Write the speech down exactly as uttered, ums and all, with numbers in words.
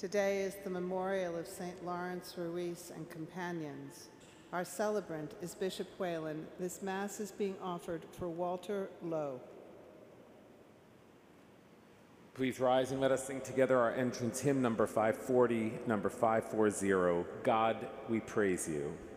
Today is the memorial of Saint Lawrence Ruiz and companions. Our celebrant is Bishop Whalen. This Mass is being offered for Walter Lowe. Please rise and let us sing together our entrance hymn, number five forty, number five forty, God, we praise you.